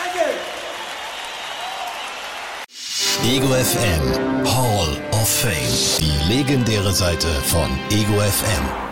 Ego FM Hall of Fame. Die legendäre Seite von Ego FM.